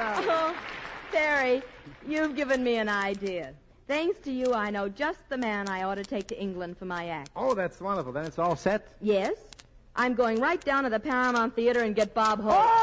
Oh, Terry, you've given me an idea. Thanks to you, I know just the man I ought to take to England for my act. Oh, that's wonderful. Then it's all set? Yes. I'm going right down to the Paramount Theater and get Bob Hope.